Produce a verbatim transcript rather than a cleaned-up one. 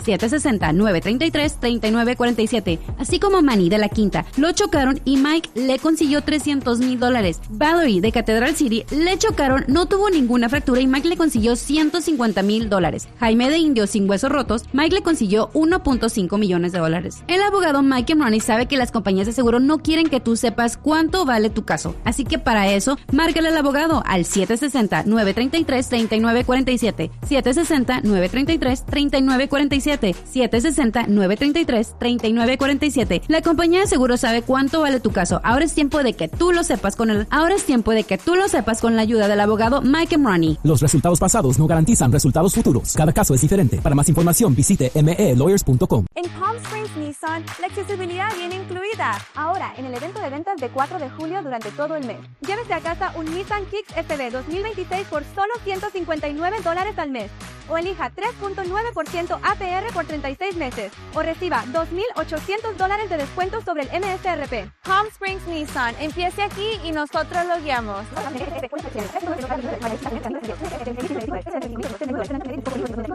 siete seis cero, nueve tres tres, tres nueve cuatro siete. Así como Manny de La Quinta, lo chocaron y Mike le consiguió trescientos mil dólares. Valerie de Cathedral City le chocaron, no tuvo ninguna fractura y Mike le consiguió ciento cincuenta mil dólares. Jaime de Indio sin huesos rotos, Mike le consiguió uno punto cinco millones de dólares. El abogado Mike Emrani sabe que las compañías de seguro no quieren que tú sepas cuánto vale tu caso. Así que para eso, márcale al abogado al siete seis cero, nueve tres tres, tres nueve cuatro siete, siete seis cero, nueve tres tres, tres nueve cuatro siete, siete seis cero, nueve tres tres, tres nueve cuatro siete. La compañía de seguro sabe cuánto vale tu caso. Ahora es tiempo de que tú lo sepas con el Ahora es tiempo de que tú lo sepas con la ayuda del abogado Mike Emrani. Los resultados pasados no garantizan resultados futuros. Cada caso es diferente. Para más información, visite m e lawyers punto com. En Palm Springs Nissan, la accesibilidad viene incluida. Ahora, en el evento de ventas de cuatro de julio durante todo el mes. Llévese a casa un Nissan Kicks S V dos mil veintiséis por solo ciento cincuenta y nueve dólares al mes. O elija tres punto nueve por ciento A P R por treinta y seis meses. O reciba dos mil ochocientos dólares de descuento sobre el M S R P. Palm Springs Nissan, empiece aquí y nosotros lo guiamos.